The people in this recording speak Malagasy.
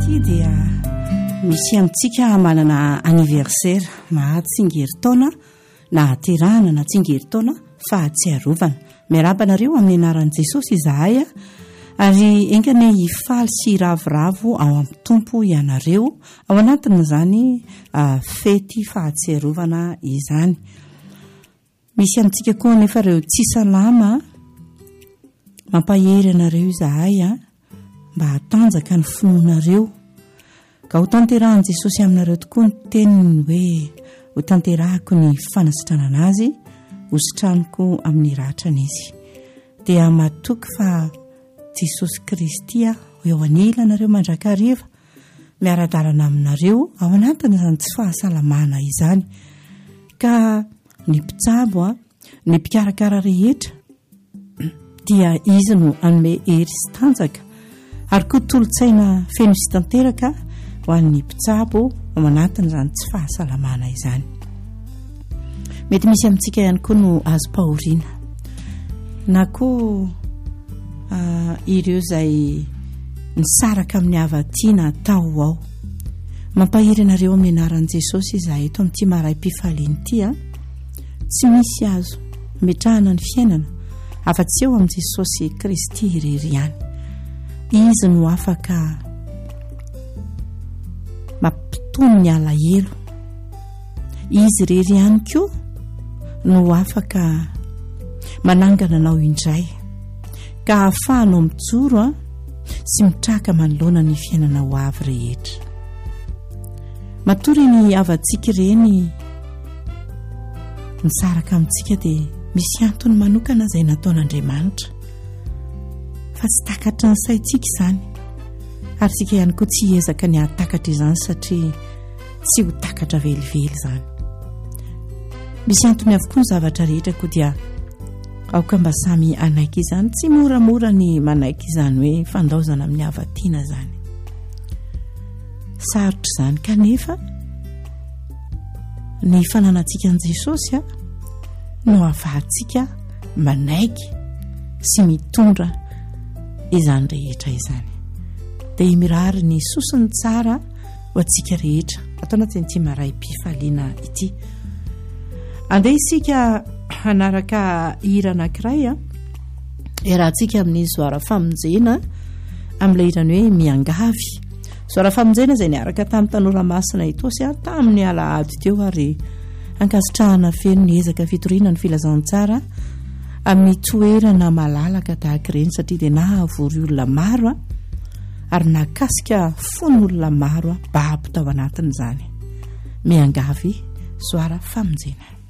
ity dia misy amintsika manana anniversaire mahatsingerin-taona na haterahana na tsingerin-taona fahatsiarovana. Miarabanareo amin'ny anaran'i Jesosy izahay ary engane hifaly sy ravoravo ao amin'ny tompo ianareo ao anatin'izany fety fahatsiarovana izany. Misy amintsika koa nefa ireo tsy salama mampahery anareo izahay mba hatanjaka ny finoanareo ka ho tanterahan'i Jesosy aminareo tokoa ny teniny hoe ho tanterahako ny fanasitranana azy ho sitraniko amin'ny ratran'izy dia matoky fa Jesosy Kristy eo anilanareo mandrakariva miara-dalana aminareo ao anatin'izany tsy fahasalamana izany ka ny mpitsabo ny mpikarakara rehetra dia izy no anome hery sy tanjaka ary koa tolotsaina feno sy tanteraka ho an'ny mpitsabo ao anatin'izany tsy fahasalamana izany. Mety misy amintsika ihany koa no azo pahoriana na koa ireo izay misaraka amin'ny havatiana tao ao. Mampahery anareo amin'ny anaran'i Jesosy izahay eto amin'ity maraim-pifaliana ity tsy misy azo metrahana ny fiainana afa-tsy eo amin'i Jesosy Kristy irery ihany. Izy no afaka mampitony ny alahelo. Izy irery ihany koa no afaka manangana anao indray ka hahafahanao mijoro sy mitraka manoloana ny fiainana ho avy rehetra. Matory ny avantsika ireny misaraka amintsika dia misy antony manokana izay nataon'Andriamanitra fa tsy takatra ny saintsika izany ary sika ihany koa tsy hiezaka ny hatakatra izany satria tsy ho takatra velively izany. Misy antony avokoa ny zavatra rehetra koa dia aoka mba samy anaiky izany tsy moramora ny manaiky izany hoe fandaozana amin'ny havatiana izany. Sarotra izany kanefa ny fananantsika an'i Jesosy no ahafahantsika manaiky sy mitondra izany rehetra izany. Dia mirary ny sosiny tsara ho antsika rehetra atao anatin'ity maraim-pifaliana ity. Andeha isika hanaraka hira anankiray iarahantsika amin'ny zoara famonjena amin'ilay hirany hoe miangavy. Zoara famonjena izay niaraka tamin'ny tanora masina Itosy tamin'ny alahady teo ary ankasitrahana feno ny ezaka fitoriana ny filazantsara amin'ny toerana malalaka tahaka ireny satria dia nahavory olona maro ary nakasika fon'olona maro babo tao anatin'izany. Miangavy zoara famonjena.